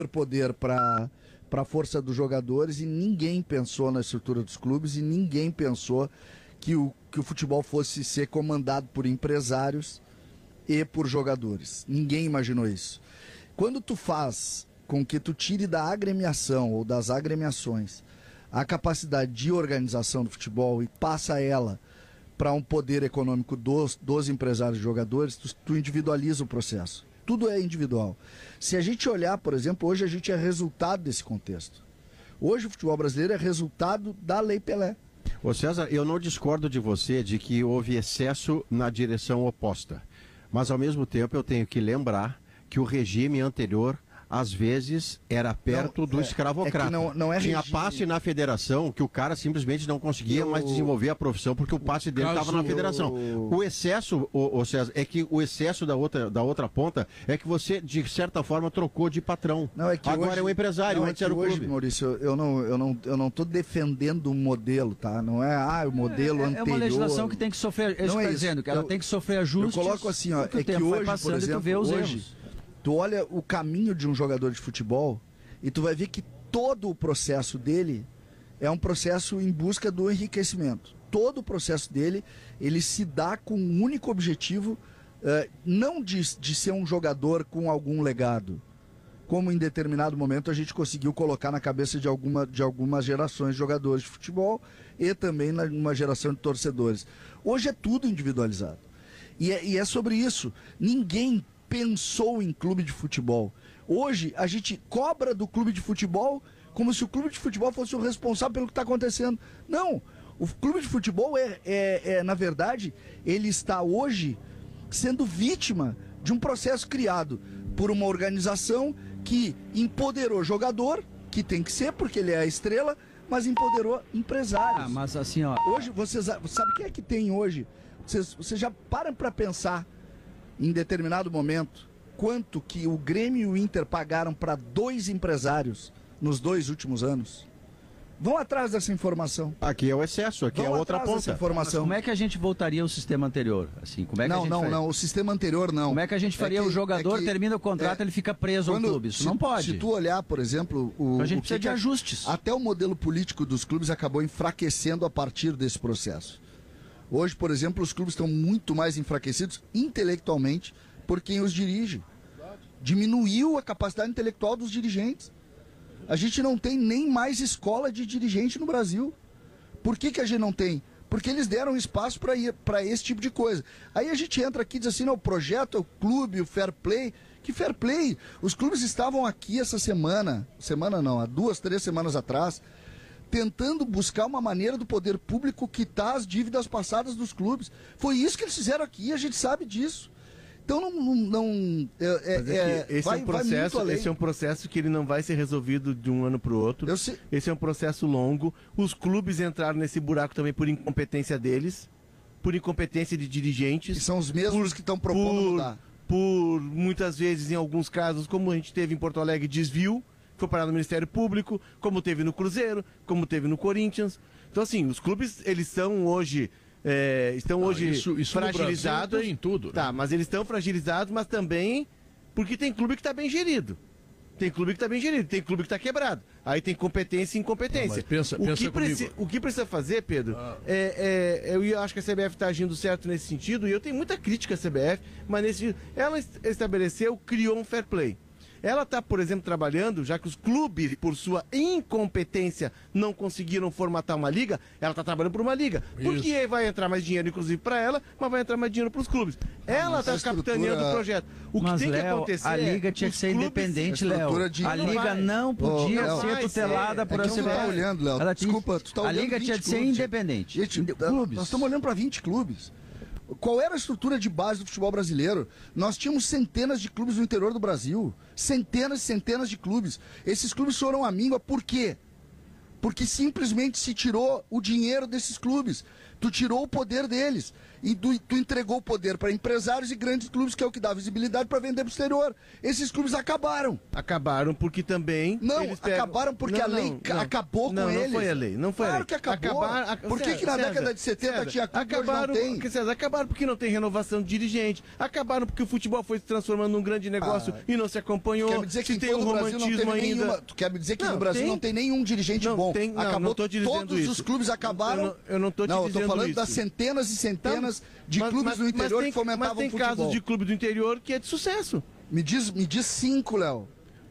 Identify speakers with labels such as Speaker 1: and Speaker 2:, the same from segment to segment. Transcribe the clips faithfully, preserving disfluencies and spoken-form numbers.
Speaker 1: poder para para a força dos jogadores e ninguém pensou na estrutura dos clubes e ninguém pensou que o, que o futebol fosse ser comandado por empresários e por jogadores. Ninguém imaginou isso. Quando tu faz com que tu tire da agremiação ou das agremiações a capacidade de organização do futebol e passa ela para um poder econômico dos, dos empresários e jogadores, tu, tu individualiza o processo. Tudo é individual. Se a gente olhar, por exemplo, hoje a gente é resultado desse contexto. Hoje o futebol brasileiro é resultado da Lei Pelé.
Speaker 2: Ô César, eu não discordo de você de que houve excesso na direção oposta. Mas ao mesmo tempo eu tenho que lembrar que o regime anterior às vezes era perto não, do é, escravocrata. É que não, não é Tinha regime. passe na federação que o cara simplesmente não conseguia eu... mais desenvolver a profissão porque o passe o dele estava na federação. Eu... O excesso, o, o César, é que o excesso da outra, da outra ponta é que você, de certa forma, trocou de patrão.
Speaker 1: Não, é que
Speaker 2: Agora
Speaker 1: hoje,
Speaker 2: é o empresário,
Speaker 1: não,
Speaker 2: antes
Speaker 1: é
Speaker 2: era o
Speaker 1: hoje,
Speaker 2: clube.
Speaker 1: Maurício, eu não eu não eu não estou defendendo um modelo, tá? Não é ah, o modelo é, anterior.
Speaker 3: É uma legislação que tem que sofrer, eu
Speaker 1: não é
Speaker 3: dizendo que ela
Speaker 1: eu,
Speaker 3: tem que sofrer ajustes.
Speaker 1: Eu coloco assim, ó, é que hoje, por exemplo, hoje tu olha o caminho de um jogador de futebol e tu vai ver que todo o processo dele é um processo em busca do enriquecimento. Todo o processo dele, ele se dá com um único objetivo, uh, não de, de ser um jogador com algum legado, como em determinado momento a gente conseguiu colocar na cabeça de, alguma, de algumas gerações de jogadores de futebol e também numa geração de torcedores. Hoje é tudo individualizado. E é, e é sobre isso. Ninguém pensou em clube de futebol. Hoje a gente cobra do clube de futebol como se o clube de futebol fosse o responsável pelo que está acontecendo. Não, o clube de futebol é, é, é, na verdade, ele está hoje sendo vítima de um processo criado por uma organização que empoderou jogador, que tem que ser porque ele é a estrela, mas empoderou empresários.
Speaker 3: Ah, mas assim, ó...
Speaker 1: Hoje, vocês sabe quem é que tem hoje? Vocês, vocês já param para pensar em determinado momento, quanto que o Grêmio e o Inter pagaram para dois empresários nos dois últimos anos? Vão atrás dessa informação.
Speaker 2: Aqui é o excesso, aqui
Speaker 1: Vão
Speaker 2: é outra ponta.
Speaker 1: Dessa informação.
Speaker 3: Mas como é que a gente voltaria ao sistema anterior? Assim, como é que
Speaker 1: não,
Speaker 3: a gente
Speaker 1: não,
Speaker 3: faria?
Speaker 1: não, o sistema anterior não.
Speaker 3: Como é que a gente faria? É que, o jogador é que, termina o contrato, é, ele fica preso
Speaker 1: quando,
Speaker 3: ao clube. Isso
Speaker 1: se,
Speaker 3: não pode.
Speaker 1: Se tu olhar, por exemplo, o,
Speaker 3: a gente
Speaker 1: o
Speaker 3: precisa
Speaker 1: que
Speaker 3: de
Speaker 1: que,
Speaker 3: ajustes.
Speaker 1: Até o modelo político dos clubes acabou enfraquecendo a partir desse processo. Hoje, por exemplo, os clubes estão muito mais enfraquecidos intelectualmente por quem os dirige. Diminuiu a capacidade intelectual dos dirigentes. A gente não tem nem mais escola de dirigente no Brasil. Por que que a gente não tem? Porque eles deram espaço para esse tipo de coisa. Aí a gente entra aqui e diz assim, não, o projeto, o clube, o fair play. Que fair play? Os clubes estavam aqui essa semana, semana não, há duas, três semanas atrás, tentando buscar uma maneira do poder público quitar as dívidas passadas dos clubes. Foi isso que eles fizeram aqui, a gente sabe disso. Então não, não, não é, é,
Speaker 4: é esse
Speaker 1: vai,
Speaker 4: é um processo, esse é um processo que ele não vai ser resolvido de um ano para o outro. Esse é um processo longo. Os clubes entraram nesse buraco também por incompetência deles, por incompetência de dirigentes.
Speaker 1: E são os mesmos por, que estão propondo
Speaker 4: por,
Speaker 1: mudar.
Speaker 4: Por muitas vezes, em alguns casos, como a gente teve em Porto Alegre, desvio, foi parar no Ministério Público, como teve no Cruzeiro, como teve no Corinthians. Então assim, os clubes, eles são hoje É, estão
Speaker 5: Não,
Speaker 4: hoje
Speaker 5: isso, isso
Speaker 4: fragilizados.
Speaker 5: em tudo, né?
Speaker 4: Tá, mas eles estão fragilizados, mas também porque tem clube que está bem gerido. Tem clube que está bem gerido, tem clube que está quebrado. Aí tem competência e incompetência.
Speaker 5: Não, pensa,
Speaker 4: o,
Speaker 5: pensa
Speaker 4: que preci, o que precisa fazer, Pedro, ah. é, é, eu acho que a C B F está agindo certo nesse sentido, e eu tenho muita crítica à C B F, mas nesse ela estabeleceu, criou um fair play. Ela está, por exemplo, trabalhando, já que os clubes, por sua incompetência, não conseguiram formatar uma liga, ela está trabalhando por uma liga. Isso. Porque vai entrar mais dinheiro, inclusive, para ela, mas vai entrar mais dinheiro para os clubes. Ela está capitaneando o projeto. O que
Speaker 3: mas,
Speaker 4: tem
Speaker 3: Léo,
Speaker 4: que acontecer
Speaker 3: a liga
Speaker 4: é,
Speaker 3: tinha que ser
Speaker 4: clubes,
Speaker 3: independente, Léo. De... A liga
Speaker 4: vai.
Speaker 3: não podia
Speaker 1: oh,
Speaker 3: ser
Speaker 1: Léo,
Speaker 3: tutelada
Speaker 1: é,
Speaker 3: por
Speaker 1: é
Speaker 3: a C B F.
Speaker 1: Tá olhando, Léo.
Speaker 3: Ela
Speaker 1: Desculpa, tu tá olhando.
Speaker 3: A liga tinha de ser
Speaker 1: clubes,
Speaker 3: independente.
Speaker 1: Gente,
Speaker 3: clubes.
Speaker 1: Nós estamos olhando para vinte clubes. Qual era a estrutura de base do futebol brasileiro? Nós tínhamos centenas de clubes no interior do Brasil. Centenas e centenas de clubes. Esses clubes foram à míngua. Por quê? Porque simplesmente se tirou o dinheiro desses clubes. Tu tirou o poder deles. E tu, tu entregou o poder para empresários e grandes clubes, que é o que dá visibilidade para vender para o exterior. Esses clubes acabaram.
Speaker 4: Acabaram porque também...
Speaker 1: Não,
Speaker 4: eles pegam...
Speaker 1: acabaram porque
Speaker 4: não,
Speaker 1: a lei
Speaker 4: não,
Speaker 1: acabou
Speaker 4: não,
Speaker 1: com
Speaker 4: não
Speaker 1: eles.
Speaker 4: Não foi a lei, não foi
Speaker 1: claro
Speaker 4: a lei.
Speaker 1: que acabou.
Speaker 4: Acabaram,
Speaker 1: Por que,
Speaker 4: César,
Speaker 1: que na
Speaker 4: César,
Speaker 1: década de setenta
Speaker 4: César,
Speaker 1: tinha clube,
Speaker 4: acabaram,
Speaker 1: hoje não tem?
Speaker 4: César, acabaram porque não tem renovação de dirigente. Acabaram porque o futebol foi se transformando num grande negócio ah, e não se acompanhou.
Speaker 1: Quer me dizer que
Speaker 4: se tem um romantismo ainda.
Speaker 1: Nenhuma, tu quer me dizer que
Speaker 4: não,
Speaker 1: no Brasil
Speaker 4: tem,
Speaker 1: não tem nenhum dirigente
Speaker 4: não,
Speaker 1: bom?
Speaker 4: Tem, não,
Speaker 1: Acabou,
Speaker 4: não tô te dizendo
Speaker 1: todos
Speaker 4: isso.
Speaker 1: os clubes acabaram.
Speaker 4: Eu não estou te
Speaker 1: não,
Speaker 4: dizendo isso. Não,
Speaker 1: eu tô falando
Speaker 4: isso.
Speaker 1: das centenas e centenas
Speaker 4: tá,
Speaker 1: de
Speaker 4: mas,
Speaker 1: clubes
Speaker 4: mas,
Speaker 1: no interior
Speaker 4: tem,
Speaker 1: que fomentavam
Speaker 4: mas tem
Speaker 1: futebol.
Speaker 4: casos de clube do interior que é de sucesso.
Speaker 1: Me diz, me diz cinco, Léo.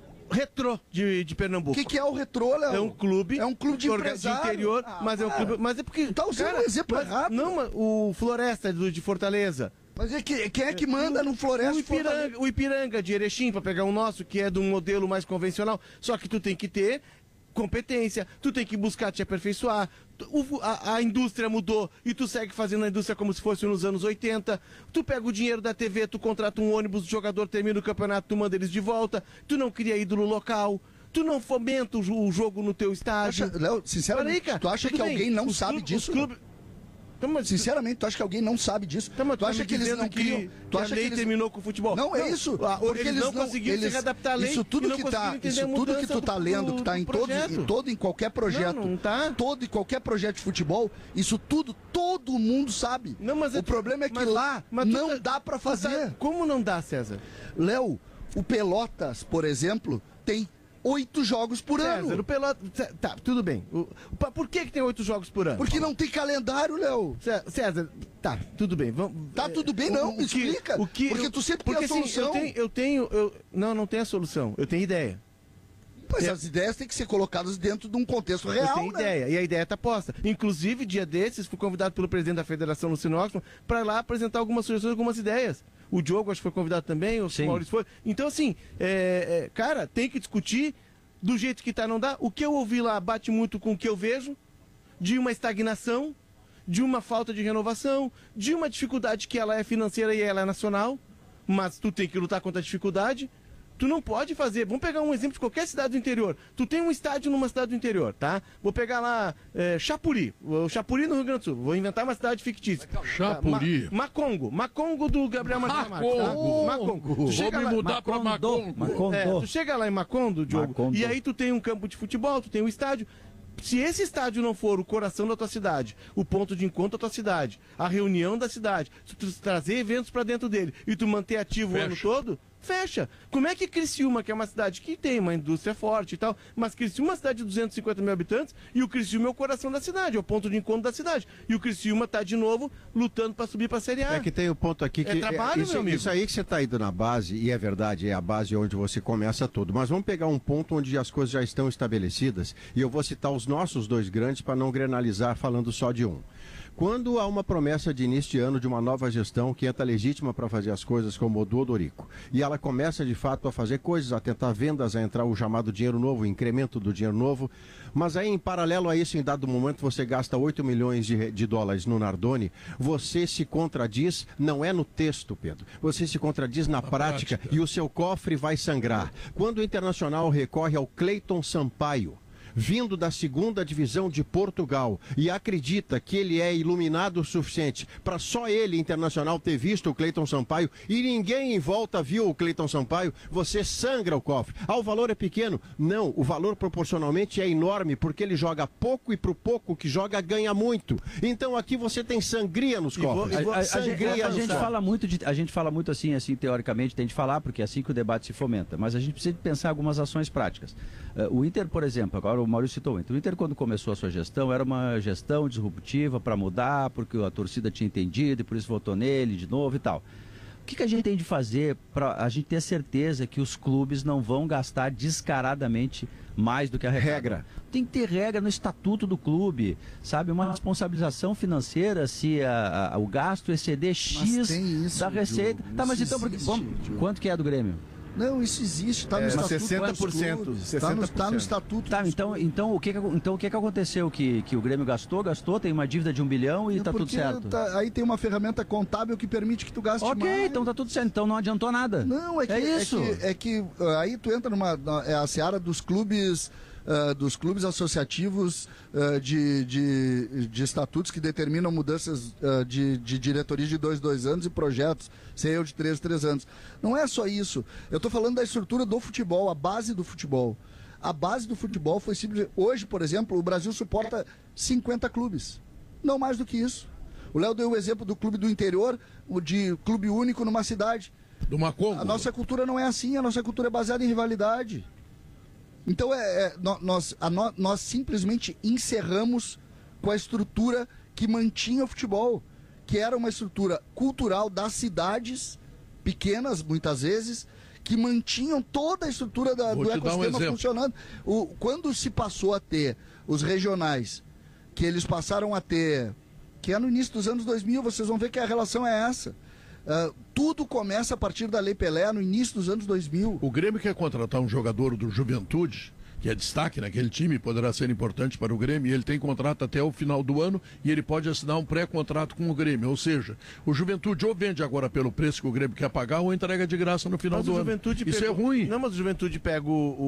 Speaker 4: Retrô de, de Pernambuco.
Speaker 1: O que, que é o Retrô, Léo?
Speaker 4: É um clube.
Speaker 1: É um clube de empresário.
Speaker 4: De interior,
Speaker 1: ah,
Speaker 4: mas
Speaker 1: cara.
Speaker 4: é um clube. Mas é porque.
Speaker 1: Tá usando
Speaker 4: cara,
Speaker 1: um exemplo
Speaker 4: mas,
Speaker 1: errado.
Speaker 4: Não, mas o Floresta do, de Fortaleza.
Speaker 1: Mas é que, quem é que manda no Floresta?
Speaker 4: O Ipiranga, o Ipiranga de Erechim, para pegar o nosso, que é de um modelo mais convencional. Só que tu tem que ter competência, tu tem que buscar te aperfeiçoar. O, a, a indústria mudou e tu segue fazendo a indústria como se fosse nos anos oitenta. Tu pega o dinheiro da T V, tu contrata um ônibus, o jogador termina o campeonato, tu manda eles de volta. Tu não cria ídolo local. Tu não fomenta o, o jogo no teu estádio.
Speaker 1: Acha, Léo, sinceramente, aí, cara, tu acha que bem. alguém não os sabe clube, disso? Clube... Então, mas, Sinceramente, tu acha que alguém não sabe disso?
Speaker 4: Então,
Speaker 1: tu acha que eles não
Speaker 4: que,
Speaker 1: criam? Tu
Speaker 4: que
Speaker 1: acha
Speaker 4: a lei
Speaker 1: que eles...
Speaker 4: terminou com o futebol?
Speaker 1: Não, é isso.
Speaker 4: Ah,
Speaker 1: porque
Speaker 4: eles,
Speaker 1: eles
Speaker 4: não conseguiram
Speaker 1: eles...
Speaker 4: se adaptar à lei.
Speaker 1: Isso tudo que tá, isso tudo que tu tá lendo, que tá em todo, em todo, em qualquer projeto,
Speaker 4: não, não tá.
Speaker 1: todo e qualquer projeto de futebol, isso tudo todo mundo sabe.
Speaker 4: Não, mas
Speaker 1: o
Speaker 4: é,
Speaker 1: problema é que
Speaker 4: mas,
Speaker 1: lá
Speaker 4: mas
Speaker 1: não
Speaker 4: tá,
Speaker 1: dá para fazer.
Speaker 4: Tá, como não dá, César?
Speaker 1: Léo, o Pelotas, por exemplo, tem oito jogos por
Speaker 4: César,
Speaker 1: ano.
Speaker 4: O Pelotas. Tá, tudo bem. O, por que, que tem oito jogos por ano?
Speaker 1: Porque não tem calendário, Léo.
Speaker 4: César, tá, tudo bem. Vamos,
Speaker 1: tá tudo bem, não.
Speaker 4: O,
Speaker 1: me explica.
Speaker 4: O que,
Speaker 1: porque
Speaker 4: eu,
Speaker 1: tu sempre
Speaker 4: porque,
Speaker 1: tem a solução.
Speaker 4: Assim, eu tenho. Eu tenho eu, não, não tem a solução. Eu tenho ideia.
Speaker 1: Mas
Speaker 4: é.
Speaker 1: as ideias têm que ser colocadas dentro de um contexto real.
Speaker 4: Eu tenho
Speaker 1: né?
Speaker 4: ideia, e a ideia está posta. Inclusive, dia desses, fui convidado pelo presidente da Federação, Luciano Oxman, para lá apresentar algumas sugestões, algumas ideias. O Diogo, acho que foi convidado também, o Maurício foi. Então, assim, é, é, cara, tem que discutir do jeito que tá, não dá. O que eu ouvi lá bate muito com o que eu vejo, de uma estagnação, de uma falta de renovação, de uma dificuldade que ela é financeira e ela é nacional, mas tu tem que lutar contra a dificuldade. Tu não pode fazer, vamos pegar um exemplo de qualquer cidade do interior. Tu tem um estádio numa cidade do interior, tá? Vou pegar lá é, Chapuri, o Chapuri no Rio Grande do Sul. Vou inventar uma cidade fictícia.
Speaker 5: Chapuri.
Speaker 4: Ma Macongo, Macongo do Gabriel Martins Marques, tá? Macongo.
Speaker 5: Tu chega Vou me mudar lá, pra Macongo.
Speaker 4: Macongo. É, tu chega lá em Macondo, Diogo, Macondo. E aí tu tem um campo de futebol, tu tem um estádio. Se esse estádio não for o coração da tua cidade, o ponto de encontro da tua cidade, a reunião da cidade, se tu trazer eventos para dentro dele e tu manter ativo Fecha. o ano todo, fecha. Como é que Criciúma, que é uma cidade que tem uma indústria forte e tal, mas Criciúma é uma cidade de duzentos e cinquenta mil habitantes e o Criciúma é o coração da cidade, é o ponto de encontro da cidade. E o Criciúma tá de novo lutando para subir para a Série A.
Speaker 2: É que tem o um ponto aqui que
Speaker 4: é trabalho,
Speaker 2: é, isso,
Speaker 4: meu amigo.
Speaker 2: Isso aí que você tá indo na base, e é verdade, é a base onde você começa tudo. Mas vamos pegar um ponto onde as coisas já estão estabelecidas e eu vou citar os nossos dois grandes para não granalizar falando só de um. Quando há uma promessa de início de ano de uma nova gestão que entra legítima para fazer as coisas como o do Odorico, e ela começa de fato a fazer coisas, a tentar vendas, a entrar o chamado dinheiro novo, o incremento do dinheiro novo, mas aí em paralelo a isso, em dado momento, você gasta oito milhões de, de dólares no Nardoni, você se contradiz, não é no texto, Pedro, você se contradiz na, na prática, prática e o seu cofre vai sangrar. Quando o Internacional recorre ao Cleiton Sampaio, vindo da segunda divisão de Portugal e acredita que ele é iluminado o suficiente para só ele, Internacional, ter visto o Cleiton Sampaio e ninguém em volta viu o Cleiton Sampaio, você sangra o cofre. Ah, o valor é pequeno? Não, o valor proporcionalmente é enorme porque ele joga pouco e pro pouco que joga ganha muito. Então aqui você tem sangria nos cofres.
Speaker 3: A, a, a, sangria a, a, a gente fala muito de, a gente fala muito assim, assim teoricamente tem de falar porque é assim que o debate se fomenta, mas a gente precisa pensar algumas ações práticas. Uh, o Inter, por exemplo, agora o Maurício citou o Inter. O Inter, quando começou a sua gestão, era uma gestão disruptiva para mudar, porque a torcida tinha entendido e por isso votou nele de novo e tal. O que, que a gente tem de fazer para a gente ter certeza que os clubes não vão gastar descaradamente mais do que a regra? Tem que ter regra no estatuto do clube, sabe? Uma responsabilização financeira se a, a, o gasto exceder X
Speaker 1: isso,
Speaker 3: da receita.
Speaker 1: Diogo,
Speaker 3: tá, mas então,
Speaker 1: existe,
Speaker 3: porque, bom, quanto que é do Grêmio?
Speaker 1: Não, isso existe, está no
Speaker 4: é,
Speaker 1: estatuto.
Speaker 4: sessenta por cento.
Speaker 1: Está no, tá no estatuto.
Speaker 3: Tá, então, então, o que, então o que, que aconteceu? Que, que o Grêmio gastou, gastou, tem uma dívida de um bilhão e está tudo certo.
Speaker 1: Tá, aí tem uma ferramenta contábil que permite que tu gaste
Speaker 3: okay, mais. Ok, então tá tudo certo. Então não adiantou nada.
Speaker 1: Não, é que,
Speaker 3: é isso.
Speaker 1: É que, é que aí tu entra numa. É a seara dos clubes uh, dos clubes associativos uh, de, de, de estatutos que determinam mudanças uh, de, de diretoria de dois, dois anos e projetos, C E O de três, três anos. Não é só isso. Eu estou falando da estrutura do futebol, a base do futebol. A base do futebol foi simplesmente... Hoje, por exemplo, o Brasil suporta cinquenta clubes. Não mais do que isso. O Léo deu o exemplo do clube do interior, o de clube único numa cidade.
Speaker 5: Do Macongo.
Speaker 1: A nossa cultura não é assim, a nossa cultura é baseada em rivalidade. Então, é, é, nós, a, nós simplesmente encerramos com a estrutura que mantinha o futebol, que era uma estrutura cultural das cidades, pequenas muitas vezes, que mantinham toda a estrutura da, do ecossistema um funcionando. O, quando se passou a ter os regionais, que eles passaram a ter, que é no início dos anos dois mil, vocês vão ver que a relação é essa. Uh, tudo começa a partir da Lei Pelé, no início dos anos dois mil.
Speaker 5: O Grêmio quer contratar um jogador do Juventude, que é destaque naquele time, poderá ser importante para o Grêmio, e ele tem contrato até o final do ano e ele pode assinar um pré-contrato com o Grêmio. Ou seja, o Juventude ou vende agora pelo preço que o Grêmio quer pagar ou entrega de graça no final
Speaker 4: mas
Speaker 5: do
Speaker 4: o
Speaker 5: ano.
Speaker 4: Juventude
Speaker 5: Isso
Speaker 4: pegou...
Speaker 5: é ruim.
Speaker 4: Não, mas o Juventude pega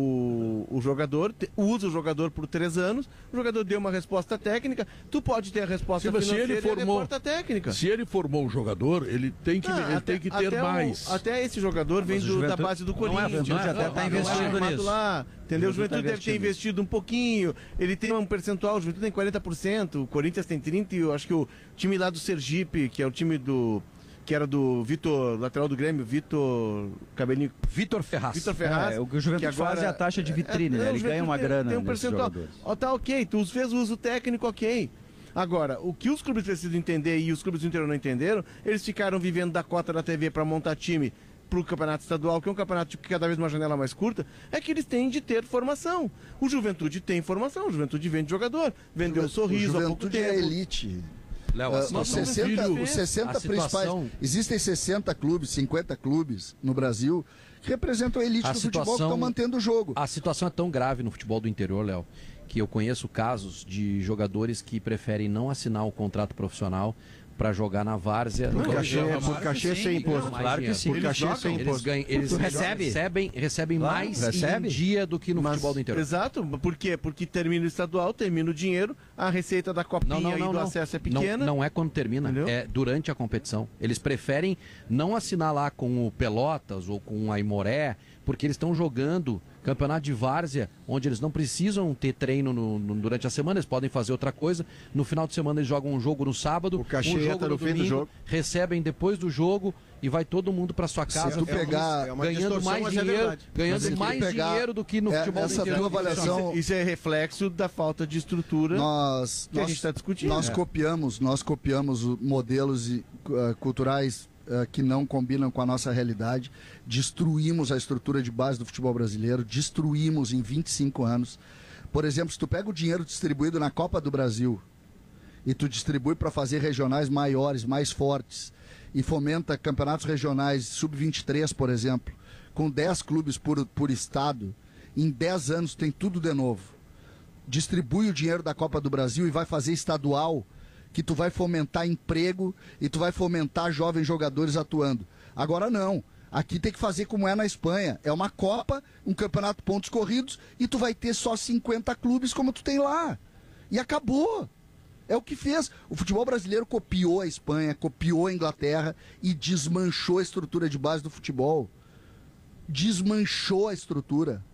Speaker 4: o, o, o jogador, te, usa o jogador por três anos, o jogador deu uma resposta técnica, tu pode ter a resposta
Speaker 5: Sim,
Speaker 4: financeira
Speaker 5: se ele formou,
Speaker 4: e a resposta técnica.
Speaker 5: Se ele formou o jogador, ele tem que,
Speaker 4: Não,
Speaker 5: ele
Speaker 4: até,
Speaker 5: tem que ter
Speaker 4: até
Speaker 5: mais.
Speaker 4: O, até esse jogador vem do, da base do Corinthians.
Speaker 3: Não é, o Juventude até está investindo nisso.
Speaker 4: Lá, entendeu? O Juventude
Speaker 3: tá
Speaker 4: deve ter investido um pouquinho, ele tem um percentual, o Juventude tem quarenta por cento, o Corinthians tem trinta por cento, e eu acho que o time lá do Sergipe, que é o time do... que era do Vitor, lateral do Grêmio, Vitor Cabelinho...
Speaker 6: Vitor Ferraz.
Speaker 4: Vitor Ferraz.
Speaker 3: É, o que o Juventude
Speaker 4: que agora,
Speaker 3: faz é a taxa de vitrine,
Speaker 4: é,
Speaker 3: né?
Speaker 4: é,
Speaker 3: Ele ganha uma
Speaker 4: tem,
Speaker 3: grana
Speaker 4: tem um
Speaker 3: nesses
Speaker 4: percentual.
Speaker 3: jogadores.
Speaker 4: Ó, tá ok, tu fez o uso técnico, ok. Agora, o que os clubes precisam entender e os clubes do interior não entenderam, eles ficaram vivendo da cota da T V para montar time pro campeonato estadual, que é um campeonato que cada vez uma janela mais curta, é que eles têm de ter formação. O Juventude tem formação, o Juventude vende jogador, vendeu o Sorriso há pouco tempo.
Speaker 1: O Juventude é elite.
Speaker 6: Léo,
Speaker 1: Uh,
Speaker 6: a
Speaker 1: os
Speaker 6: situação,
Speaker 1: sessenta,
Speaker 4: filho,
Speaker 1: os sessenta
Speaker 6: a situação-
Speaker 1: principais. Existem sessenta clubes, cinquenta clubes no Brasil que representam a elite
Speaker 6: A
Speaker 1: do futebol que
Speaker 6: situação-
Speaker 1: estão mantendo o jogo.
Speaker 6: a situação é tão grave no futebol do interior, Léo, que eu conheço casos de jogadores que preferem não assinar o contrato profissional para jogar na várzea.
Speaker 2: Por
Speaker 6: Não,
Speaker 2: cachê,
Speaker 6: ganham
Speaker 2: por
Speaker 6: mais
Speaker 2: cachê
Speaker 6: sim,
Speaker 2: sem
Speaker 6: ganham
Speaker 2: imposto.
Speaker 6: mais
Speaker 3: Claro que
Speaker 6: dinheiro.
Speaker 3: sim.
Speaker 2: Por
Speaker 4: Eles
Speaker 2: cachê
Speaker 4: jogam,
Speaker 2: sem
Speaker 6: Eles,
Speaker 2: imposto.
Speaker 6: ganham, eles
Speaker 3: Tu recebe?
Speaker 6: recebem, recebem
Speaker 3: Claro,
Speaker 6: mais
Speaker 3: recebe.
Speaker 6: em dia do que no
Speaker 4: Mas-
Speaker 6: futebol do interior.
Speaker 4: Exato, por quê? Porque termina o estadual, termina o dinheiro, a receita da copinha
Speaker 6: Não, não,
Speaker 4: e
Speaker 6: não,
Speaker 4: do
Speaker 6: não.
Speaker 4: acesso é
Speaker 6: Não,
Speaker 4: pequena.
Speaker 6: não é quando termina,
Speaker 4: Entendeu?
Speaker 6: é durante a competição. Eles preferem não assinar lá com o Pelotas ou com a Imoré, porque eles estão jogando campeonato de várzea, onde eles não precisam ter treino no- no- durante a semana, eles podem fazer outra coisa. No final de semana eles jogam um jogo no sábado,
Speaker 2: O cachê
Speaker 6: um jogo
Speaker 2: entra
Speaker 6: no
Speaker 2: no fim do
Speaker 6: domingo,
Speaker 2: jogo.
Speaker 6: recebem depois do jogo e vai todo mundo para sua casa,
Speaker 1: tu pegar-
Speaker 2: É uma
Speaker 6: ganhando
Speaker 2: distorção,
Speaker 6: mais
Speaker 2: mas é
Speaker 6: dinheiro,
Speaker 2: verdade.
Speaker 6: ganhando
Speaker 1: Mas se tu
Speaker 6: mais
Speaker 1: pegar-
Speaker 6: dinheiro do que no
Speaker 1: é,
Speaker 6: futebol do
Speaker 1: essa
Speaker 6: interior.
Speaker 1: tua avaliação-
Speaker 4: Isso é reflexo da falta de estrutura.
Speaker 1: Nós,
Speaker 4: que a
Speaker 1: nós,
Speaker 4: gente tá discutindo.
Speaker 1: nós
Speaker 4: É.
Speaker 1: copiamos, nós copiamos o- modelos e, uh, culturais uh, que não combinam com a nossa realidade. Destruímos a estrutura de base do futebol brasileiro, destruímos em vinte e cinco anos. Por exemplo, se tu pega o dinheiro distribuído na Copa do Brasil e tu distribui para fazer regionais maiores, mais fortes, e fomenta campeonatos regionais sub vinte e três, por exemplo, com dez clubes por, por estado, em dez anos tem tudo de novo. Distribui o dinheiro da Copa do Brasil e vai fazer estadual, que tu vai fomentar emprego e tu vai fomentar jovens jogadores atuando. Agora não. Aqui tem que fazer como é na Espanha. É uma Copa, um campeonato de pontos corridos e tu vai ter só cinquenta clubes como tu tem lá. E acabou. É o que fez. O futebol brasileiro copiou a Espanha, copiou a Inglaterra e desmanchou a estrutura de base do futebol. Desmanchou a estrutura.